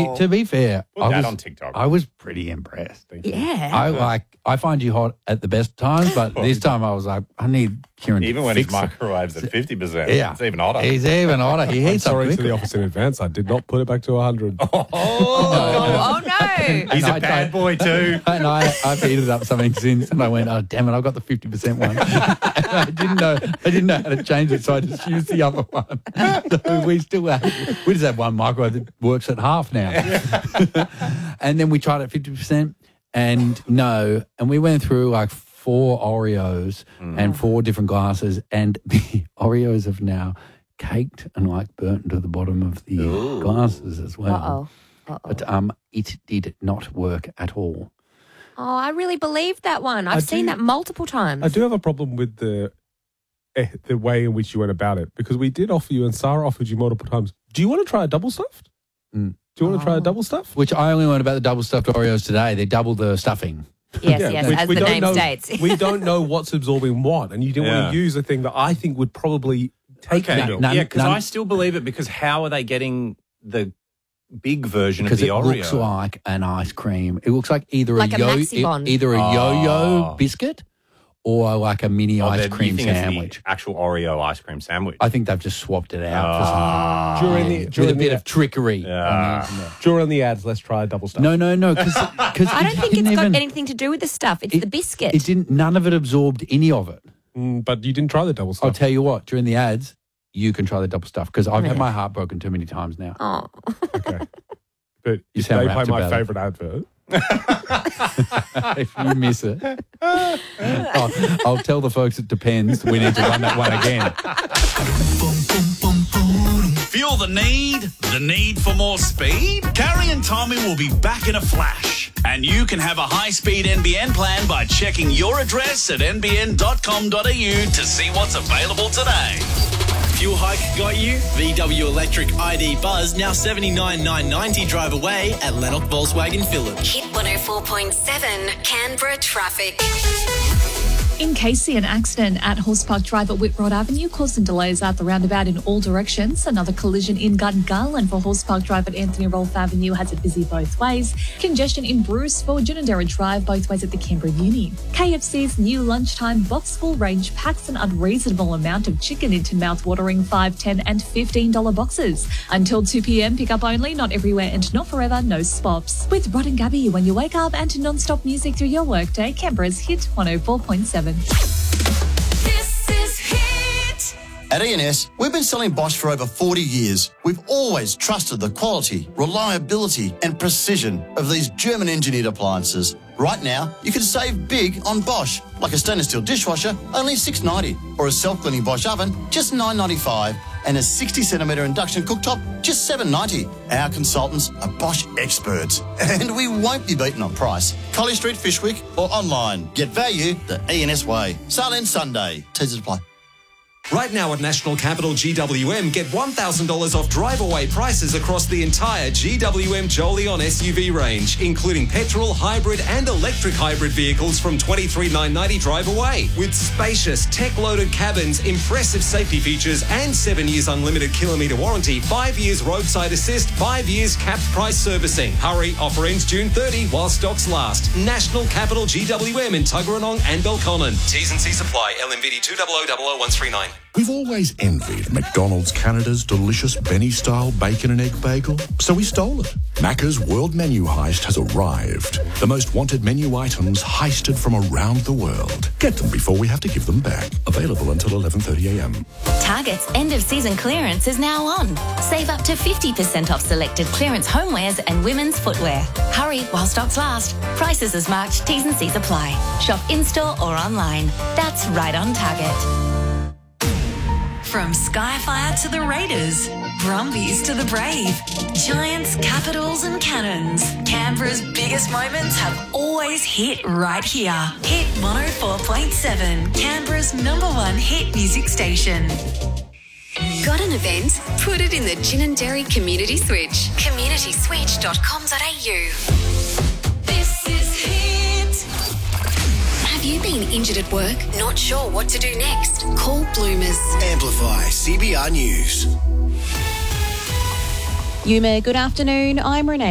To be fair, Put that on TikTok. I was pretty impressed. Yeah. I find you hot at the best times, but this time I was like, I need Kieran Even to when his fix it. microwave's at 50%, Yeah. it's even hotter. He's even hotter. He heats up Sorry to quickly. the office in advance. I did not put it back to 100. Oh, no. He's And a I bad boy too. And I've heated up something since, and I went, oh damn it, I've got the 50% one. And I didn't know how to change it, so I just used the other one. So we just have one microwave that works at half now. And then we tried it at 50%, and we went through like 4 Oreos and 4 different glasses, and the Oreos have now caked and like burnt to the bottom of the glasses as well. But it did not work at all. Oh, I really believed that one. I've seen that multiple times. I do have a problem with the way in which you went about it, because we did offer you, and Sarah offered you multiple times. Do you want to try a double stuffed? Do you want to try a double stuffed? Which I only learned about the double stuffed Oreos today. They double the stuffing. Yes, as the name states. We don't know what's absorbing what, and you didn't want to use a thing that I think would probably take middle. Because I still believe it, because how are they getting the big version of the Oreo? Because it looks like an ice cream. It looks like either Like a a Maxi-Bond. yo-yo biscuit or like a mini ice cream you think sandwich. It's the actual Oreo ice cream sandwich. I think they've just swapped it out for something. During With a bit of trickery. During the ads, let's try a double stuffed. No, because I don't think it's got anything to do with the stuff. It's the biscuit. It didn't. None of it absorbed any of it. But you didn't try the double I'll stuffed. tell you what. During the ads, you can try the double stuff, because I've had my heart broken too many times now. Oh. Okay. But You if sound they play rapt my about it. favourite advert. If you miss it, I'll tell the folks it depends. We need to run that one again. Feel the need for more speed? Carrie and Tommy will be back in a flash. And you can have a high-speed NBN plan by checking your address at nbn.com.au to see what's available today. Fuel hike got you? VW Electric ID Buzz, now $79,990 drive away at Lennox Volkswagen Phillip. Hit 104.7 Canberra traffic. In Casey, an accident at Horse Park Drive at Whitroad Avenue causing delays at the roundabout in all directions. Another collision in Gungahlin for Horse Park Drive at Anthony Rolfe Avenue has it busy both ways. Congestion in Bruce for Ginninderra Drive both ways at the Canberra Uni. KFC's new lunchtime box full range packs an unreasonable amount of chicken into mouth-watering $5, $10 and $15 boxes. Until 2 p.m, pick up only, not everywhere and not forever, no spops. With Rod and Gabby, when you wake up, and non-stop music through your workday, Canberra's Hit 104.7. This is Hit. At E&S, we've been selling Bosch for over 40 years. We've always trusted the quality, reliability and precision of these German-engineered appliances. Right now, you can save big on Bosch, like a stainless steel dishwasher, only $6.90, or a self-cleaning Bosch oven, just $9.95, and a 60cm induction cooktop, just $7.90. Our consultants are Bosch experts, and we won't be beaten on price. Collie Street, Fishwick, or online. Get value the E&S way. Sale ends Sunday. Teasers apply. Right now at National Capital GWM, get $1,000 off drive-away prices across the entire GWM Jolion SUV range, including petrol, hybrid and electric hybrid vehicles from $23,990 drive-away. With spacious, tech-loaded cabins, impressive safety features and 7 years unlimited kilometre warranty, 5 years roadside assist, 5 years capped price servicing. Hurry, offer ends June 30 while stocks last. National Capital GWM in Tuggeranong and Belconnen. T's and C's apply. LMVD 2000139. We've always envied McDonald's Canada's delicious Benny-style bacon and egg bagel, so we stole it. Macca's World Menu Heist has arrived. The most wanted menu items heisted from around the world. Get them before we have to give them back. Available until 11:30 a.m. Target's end-of-season clearance is now on. Save up to 50% off selected clearance homewares and women's footwear. Hurry while stocks last. Prices as marked. T's and C's apply. Shop in-store or online. That's right on Target. From Skyfire to the Raiders, Brumbies to the Brave, Giants, Capitals and Cannons, Canberra's biggest moments have always hit right here. Hit 104.7, Canberra's #1 hit music station. Got an event? Put it in the Ginninderra Community Switch. communityswitch.com.au. This is Hit. Have you been injured at work? Not sure what to do next? Call Bloomers. Amplify CBR News. Yuma, good afternoon. I'm Renee.